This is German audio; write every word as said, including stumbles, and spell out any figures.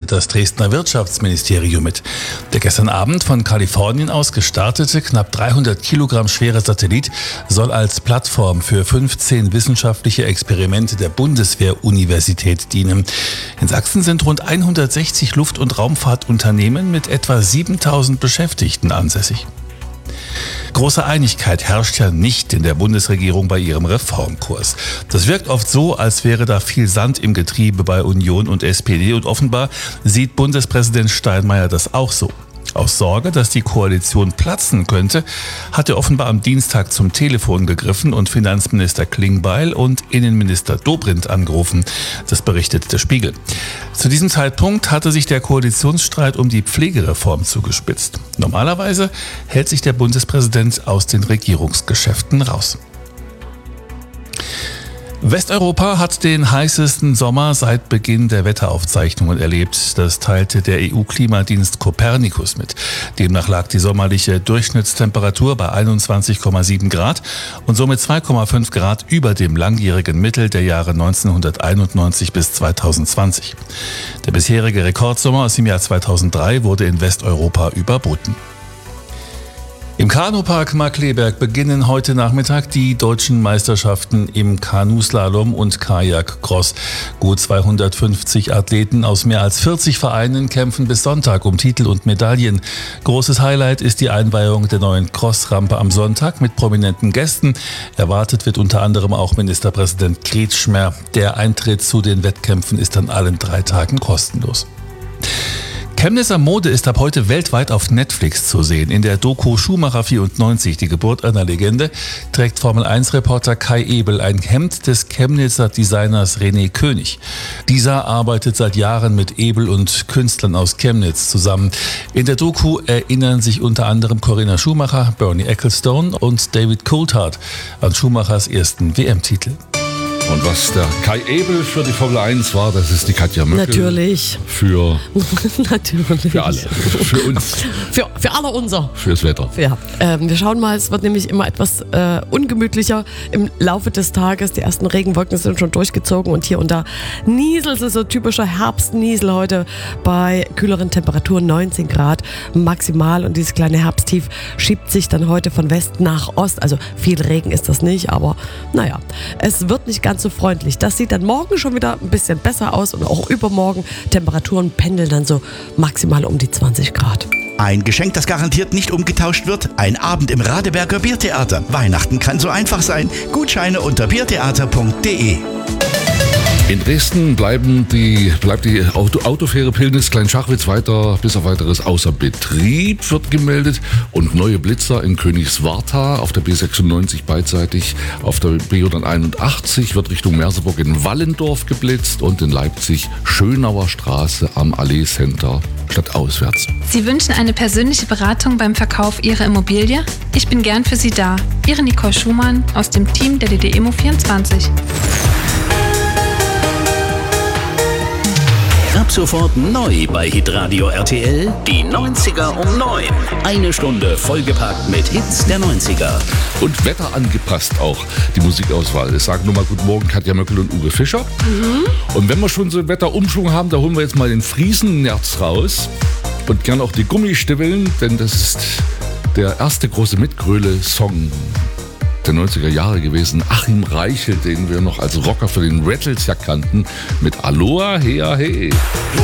teilt das Dresdner Wirtschaftsministerium mit. Der gestern Abend von Kalifornien aus gestartete, knapp dreihundert Kilogramm schwere Satellit soll als Plattform für fünfzehn wissenschaftliche Experimente der Bundeswehr-Universität dienen. In Sachsen sind rund hundertsechzig Luft- und Raumfahrtunternehmen mit etwa siebentausend Beschäftigten ansässig. Große Einigkeit herrscht ja nicht in der Bundesregierung bei ihrem Reformkurs. Das wirkt oft so, als wäre da viel Sand im Getriebe bei Union und S P D und offenbar sieht Bundespräsident Steinmeier das auch so. Aus Sorge, dass die Koalition platzen könnte, hat er offenbar am Dienstag zum Telefon gegriffen und Finanzminister Klingbeil und Innenminister Dobrindt angerufen. Das berichtet der Spiegel. Zu diesem Zeitpunkt hatte sich der Koalitionsstreit um die Pflegereform zugespitzt. Normalerweise hält sich der Bundespräsident aus den Regierungsgeschäften raus. Westeuropa hat den heißesten Sommer seit Beginn der Wetteraufzeichnungen erlebt. Das teilte der E U-Klimadienst Copernicus mit. Demnach lag die sommerliche Durchschnittstemperatur bei einundzwanzig Komma sieben Grad und somit zwei Komma fünf Grad über dem langjährigen Mittel der Jahre neunzehnhunderteinundneunzig bis zweitausendzwanzig. Der bisherige Rekordsommer aus dem Jahr zweitausenddrei wurde in Westeuropa überboten. Im Kanupark Markkleeberg beginnen heute Nachmittag die deutschen Meisterschaften im Kanuslalom und Kajakcross. Gut zweihundertfünfzig Athleten aus mehr als vierzig Vereinen kämpfen bis Sonntag um Titel und Medaillen. Großes Highlight ist die Einweihung der neuen Crossrampe am Sonntag mit prominenten Gästen. Erwartet wird unter anderem auch Ministerpräsident Kretschmer. Der Eintritt zu den Wettkämpfen ist an allen drei Tagen kostenlos. Chemnitzer Mode ist ab heute weltweit auf Netflix zu sehen. In der Doku Schumacher vierundneunzig, die Geburt einer Legende, trägt Formel eins Reporter Kai Ebel ein Hemd des Chemnitzer Designers René König. Dieser arbeitet seit Jahren mit Ebel und Künstlern aus Chemnitz zusammen. In der Doku erinnern sich unter anderem Corinna Schumacher, Bernie Ecclestone und David Coulthard an Schumachers ersten W M-Titel. Und was der Kai Ebel für die Formel eins war, das ist die Katja Möckel. Natürlich. Für, Natürlich. für alle. Für uns. Für, für alle unser. Fürs Wetter. Ja. Ähm, wir schauen mal, es wird nämlich immer etwas äh, ungemütlicher im Laufe des Tages. Die ersten Regenwolken sind schon durchgezogen und hier und da nieselt es, so typischer Herbstniesel heute bei kühleren Temperaturen, neunzehn Grad maximal. Und dieses kleine Herbsttief schiebt sich dann heute von West nach Ost. Also viel Regen ist das nicht, aber naja, es wird nicht ganz so freundlich. Das sieht dann morgen schon wieder ein bisschen besser aus und auch übermorgen. Temperaturen pendeln dann so maximal um die zwanzig Grad. Ein Geschenk, das garantiert nicht umgetauscht wird. Ein Abend im Radeberger Biertheater. Weihnachten kann so einfach sein. Gutscheine unter biertheater punkt de. In Dresden bleiben die, bleibt die Auto, Autofähre Pillnitz-Kleinschachwitz weiter, bis auf weiteres außer Betrieb wird gemeldet. Und neue Blitzer in Königswartha auf der B sechsundneunzig beidseitig. Auf der B hunderteinundachtzig wird Richtung Merseburg in Wallendorf geblitzt und in Leipzig Schönauer Straße am Allee Center statt auswärts. Sie wünschen eine persönliche Beratung beim Verkauf Ihrer Immobilie? Ich bin gern für Sie da. Ihre Nicole Schumann aus dem Team der D D Immo vierundzwanzig. Ab sofort neu bei Hitradio R T L, die neunziger um neun. Eine Stunde vollgepackt mit Hits der neunziger. Und Wetter angepasst auch, die Musikauswahl. Ich sage nur mal guten Morgen, Katja Möckel und Uwe Fischer. Mhm. Und wenn wir schon so Wetterumschwung haben, da holen wir jetzt mal den Friesennerz raus. Und gern auch die Gummistiefeln, denn das ist der erste große Mitgröle-Song der neunziger Jahre gewesen. Achim Reichel, den wir noch als Rocker für den Rattles ja kannten, mit Aloha, Hea, He.